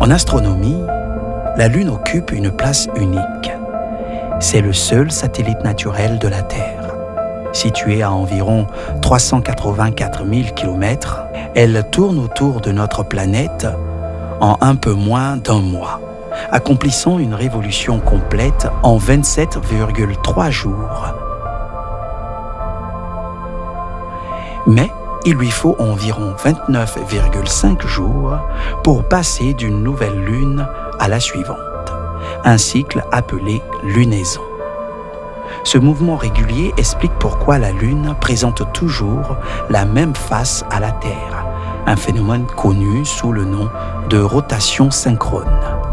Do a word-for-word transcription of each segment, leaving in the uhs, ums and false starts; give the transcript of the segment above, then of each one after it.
En astronomie, la Lune occupe une place unique. C'est le seul satellite naturel de la Terre. Située à environ trois cent quatre-vingt-quatre mille kilomètres, elle tourne autour de notre planète en un peu moins d'un mois, accomplissant une révolution complète en vingt-sept virgule trois jours. Mais il lui faut environ vingt-neuf virgule cinq jours pour passer d'une nouvelle lune à la suivante, un cycle appelé lunaison. Ce mouvement régulier explique pourquoi la Lune présente toujours la même face à la Terre, un phénomène connu sous le nom de rotation synchrone.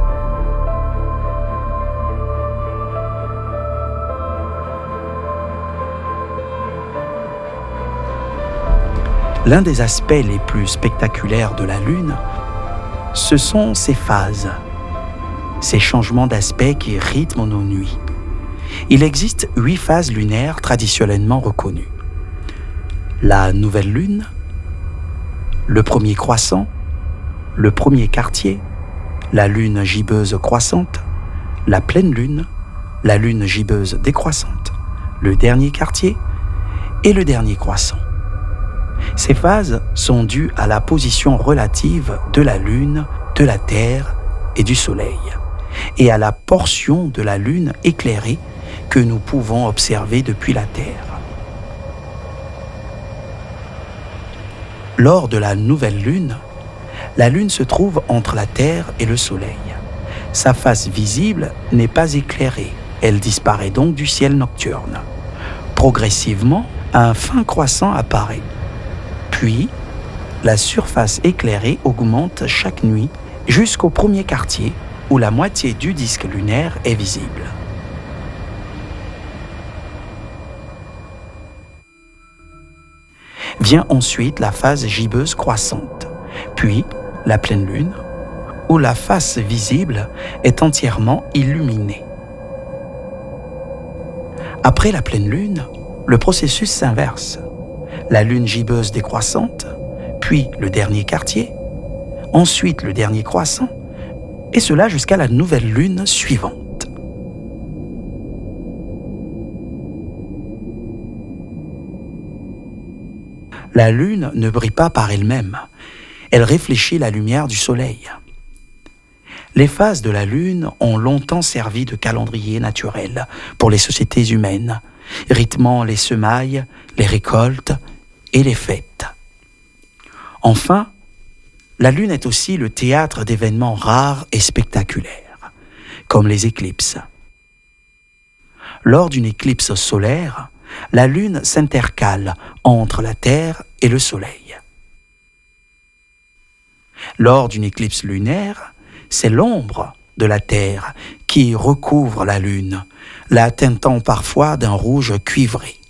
L'un des aspects les plus spectaculaires de la Lune, ce sont ses phases, ces changements d'aspect qui rythment nos nuits. Il existe huit phases lunaires traditionnellement reconnues. La nouvelle lune, le premier croissant, le premier quartier, la lune gibbeuse croissante, la pleine lune, la lune gibbeuse décroissante, le dernier quartier et le dernier croissant. Ces phases sont dues à la position relative de la Lune, de la Terre et du Soleil, et à la portion de la Lune éclairée que nous pouvons observer depuis la Terre. Lors de la nouvelle Lune, la Lune se trouve entre la Terre et le Soleil. Sa face visible n'est pas éclairée, elle disparaît donc du ciel nocturne. Progressivement, un fin croissant apparaît. Puis, la surface éclairée augmente chaque nuit jusqu'au premier quartier où la moitié du disque lunaire est visible. Vient ensuite la phase gibbeuse croissante, puis la pleine lune, où la face visible est entièrement illuminée. Après la pleine lune, le processus s'inverse. La lune gibbeuse décroissante, puis le dernier quartier, ensuite le dernier croissant, et cela jusqu'à la nouvelle lune suivante. La lune ne brille pas par elle-même, elle réfléchit la lumière du soleil. Les phases de la lune ont longtemps servi de calendrier naturel pour les sociétés humaines, rythmant les semailles, les récoltes et les fêtes. Enfin, la Lune est aussi le théâtre d'événements rares et spectaculaires, comme les éclipses. Lors d'une éclipse solaire, la Lune s'intercale entre la Terre et le Soleil. Lors d'une éclipse lunaire, c'est l'ombre de la Terre qui recouvre la Lune, la teintant parfois d'un rouge cuivré.